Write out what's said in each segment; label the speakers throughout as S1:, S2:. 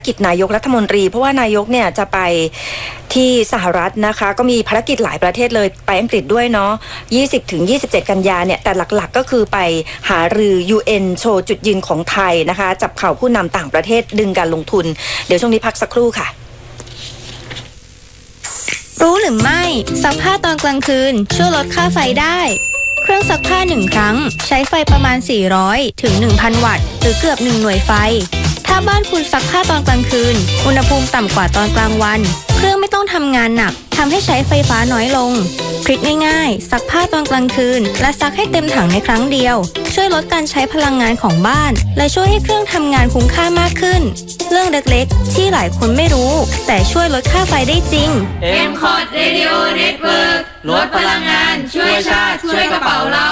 S1: กิจนายกรัฐมนตรีเพราะว่านายกเนี่ยจะไปที่สหรัฐนะคะก็มีภารกิจหลายประเทศเลยไปอังกฤษด้วยเนาะ20-27 กันยาเนี่ยแต่หลักๆก็คือไปหารือ UN โชว์จุดยืนของไทยนะคะจับเข่าผู้นำต่างประเทศดึงการลงทุนเดี๋ยวช่วงนี้พักสักครู่ค่ะ
S2: รู้หรือไม่ซักผ้าตอนกลางคืนช่วยลดค่าไฟได้เครื่องซักผ้า1ครั้งใช้ไฟประมาณ400ถึง 1,000 วัตต์หรือเกือบ1หน่วยไฟถ้าบ้านคุณซักผ้าตอนกลางคืนอุณหภูมิต่ำกว่าตอนกลางวันเครื่องไม่ต้องทำงานหนักทำให้ใช้ไฟฟ้าน้อยลงทริคง่ายๆซักผ้าตอนกลางคืนและซักให้เต็มถังในครั้งเดียวช่วยลดการใช้พลังงานของบ้านและช่วยให้เครื่องทำงานคุ้มค่ามากขึ้นเรื่องเล็กๆที่หลายคนไม่รู้แต่ช่วยลดค่าไฟได้จริง
S3: MCOT Radio Network ลดพลังงานช่วยชาติช่วยกระเป๋าเรา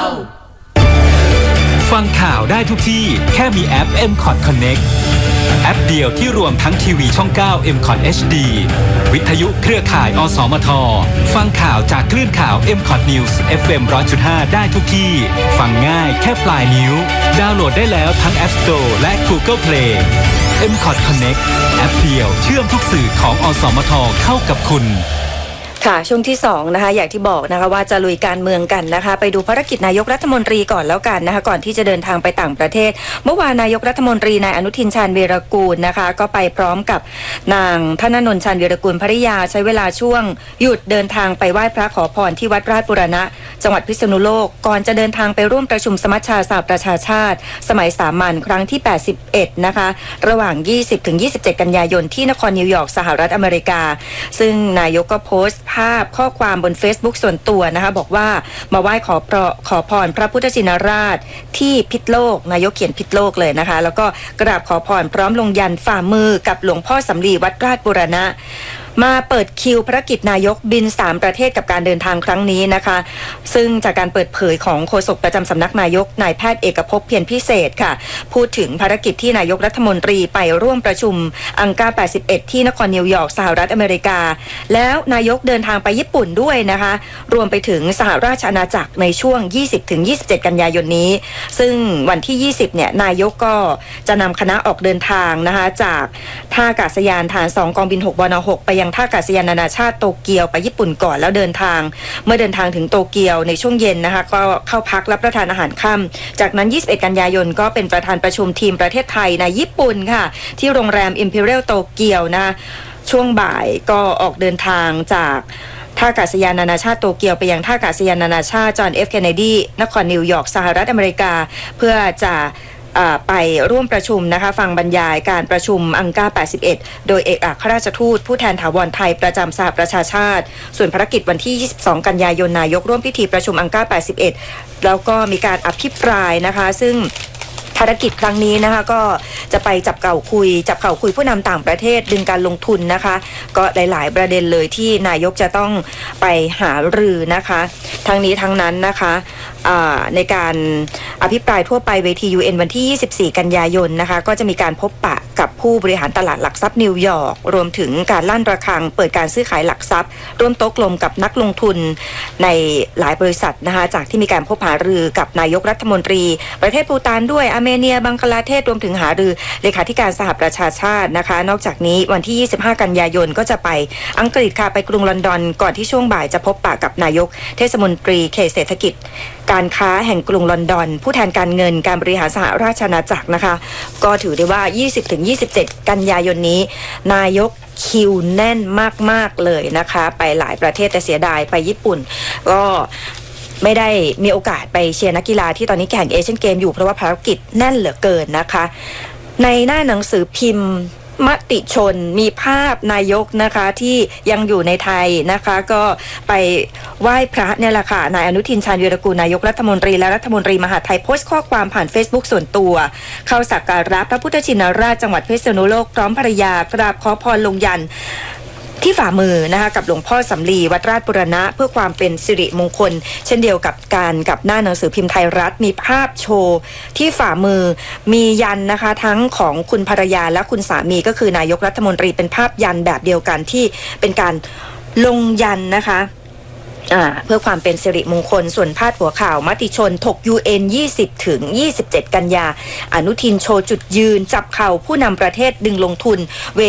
S4: ฟังข่าวได้ทุกที่แค่มีแอป MCOT Connect แอปเดียวที่รวมทั้งทีวีช่อง 9 MCOT HD วิทยุเครือข่าย อสมท ฟังข่าวจากคลื่นข่าว MCOT News FM 100.5 ได้ทุกที่ฟังง่ายแค่ปลายนิ้วดาวน์โหลดได้แล้วทั้ง App Store และ Google Play MCOT Connect แอปเดียวเชื่อมทุกสื่อของอสมทเข้ากับคุณ
S1: ค่ะช่วงที่2นะคะอย่างที่บอกนะคะว่าจะลุยการเมืองกันนะคะไปดูภารกิจนายกรัฐมนตรีก่อนแล้วกันนะคะก่อนที่จะเดินทางไปต่างประเทศเมื่อวานนายกรัฐมนตรีนายอนุทินชาญวีรกูลนะคะก็ไปพร้อมกับนางธนนท์ชาญวีรกูลภริยาใช้เวลาช่วงหยุดเดินทางไปไหว้พระขอพรที่วัดราชบูรณะจังหวัดพิษณุโลกก่อนจะเดินทางไปร่วมประชุมสมัชชาสหประชาชาติสมัยสามัญครั้งที่81นะคะระหว่าง 20-27 กันยายนที่นครนิวยอร์กสหรัฐอเมริกาซึ่งนายกก็โพสต์ภาพข้อความบน Facebook ส่วนตัวนะคะบอกว่ามาไหว้ขอพรพระพุทธชินราชที่พิษโลกนายกเขียนพิษโลกเลยนะคะแล้วก็กราบขอพรพร้อมลงยันฝ่ามือกับหลวงพ่อสำลีวัดราชบูรณะมาเปิดคิวภารกิจนายกบิน3ประเทศกับการเดินทางครั้งนี้นะคะซึ่งจากการเปิดเผยของโฆษกประจำสำนักนายกนายแพทย์เอกภพเพียรพิเศษค่ะพูดถึงภารกิจที่นายกรัฐมนตรีไปร่วมประชุมอังกา81ที่นครนิวยอร์กสหรัฐอเมริกาแล้วนายกเดินทางไปญี่ปุ่นด้วยนะคะรวมไปถึงสหราชอาณาจักรในช่วง 20-27 กันยายนนี้ซึ่งวันที่ 20 เนี่ยนายกก็จะนำคณะออกเดินทางนะคะจากท่าอากาศยานฐาน2กองบิน6บน6ไปยังท่าอากาศยานนานาชาติโตเกียวไปญี่ปุ่นก่อนแล้วเดินทางเมื่อเดินทางถึงโตเกียวในช่วงเย็นนะคะก็เข้าพักรับประทานอาหารค่ำจากนั้น21กันยายนก็เป็นประธานประชุมทีมประเทศไทยในญี่ปุ่นค่ะที่โรงแรม Imperial โตเกียวนะช่วงบ่ายก็ออกเดินทางจากท่าอากาศยานนานาชาติโตเกียวไปยังท่าอากาศยานนานาชาติจอห์น F. Kennedy นครนิวยอร์กสหรัฐอเมริกาเพื่อจะไปร่วมประชุมนะคะฟังบรรยายการประชุมอังกา81โดยเอกอัครราชทูตผู้แทนถาวรไทยประจำสหประชาชาติส่วนภารกิจวันที่22กันยายนนายกร่วมพิธีประชุมอังกา81แล้วก็มีการอภิปรายนะคะซึ่งภารกิจครั้งนี้นะคะก็จะไปจับเข่าคุยผู้นำต่างประเทศดึงการลงทุนนะคะก็หลายๆประเด็นเลยที่นายกจะต้องไปหารือนะคะทั้งนี้ทั้งนั้นนะคะในการอภิปรายทั่วไปเวที UN วันที่24กันยายนนะคะก็จะมีการพบปะกับผู้บริหารตลาดหลักทรัพย์นิวยอร์กรวมถึงการลั่นระฆังเปิดการซื้อขายหลักทรัพย์ร่วมโต๊ะกลมกับนักลงทุนในหลายบริษัทนะคะจากที่มีการพบหารือกับนายกรัฐมนตรีประเทศปูตานด้วยอาร์เมเนียบังคลาเทศรวมถึงหารือเลขาธิการสหประชาชาตินะคะนอกจากนี้วันที่25กันยายนก็จะไปอังกฤษค่ะไปกรุงลอนดอนก่อนที่ช่วงบ่ายจะพบปะกับนายกเทศมนตรีเขตเศรษฐกิจการค้าแห่งกรุงลอนดอนผู้แทนการเงินการบริหารสหราชอาณาจักรนะคะก็ถือได้ว่า 20-27 กันยายนนี้นายกคิวแน่นมากๆเลยนะคะไปหลายประเทศแต่เสียดายไปญี่ปุ่นก็ไม่ได้มีโอกาสไปเชียร์นักกีฬาที่ตอนนี้แข่งเอเชียนเกมอยู่เพราะว่าภารกิจแน่นเหลือเกินนะคะในหน้าหนังสือพิมพ์มติชนมีภาพนายกนะคะที่ยังอยู่ในไทยนะคะก็ไปไหว้พระเนี่ยแหละค่ะนายอนุทินชาญวีรกูลนายกรัฐมนตรีและรัฐมนตรีมหาดไทยโพสต์ข้อความผ่าน Facebook ส่วนตัวเข้าสักการะพระพุทธชินราชจังหวัดพิษณุโลกพร้อมภรรยากราบขอพรลงยันที่ฝ่ามือนะคะกับหลวงพ่อสำลีวัดราชบูรณะเพื่อความเป็นสิริมงคลเช่นเดียวกับหน้าหนังสือพิมพ์ไทยรัฐมีภาพโชว์ที่ฝ่ามือมียันนะคะทั้งของคุณภรรยาและคุณสามีก็คือนายกรัฐมนตรีเป็นภาพยันแบบเดียวกันที่เป็นการลงยันนะคะเพื่อความเป็นสิริมงคลส่วนพาดหัวข่าวมติชนถก UN 20 ถึง 27 กันยาอนุทินโชว์จุดยืนจับเข่าผู้นำประเทศดึงลงทุน